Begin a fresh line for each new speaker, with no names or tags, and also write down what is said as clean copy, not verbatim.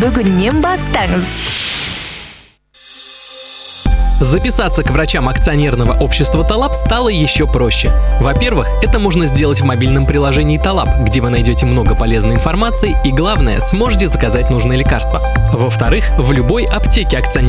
бүгіннен бастаңыз.
Записаться к врачам акционерного общества Талаб стало еще проще. Во-первых, это можно сделать в мобильном приложении Талаб, где вы найдете много полезной информации и, главное, сможете заказать нужные лекарства. Во-вторых, в любой аптеке акционерного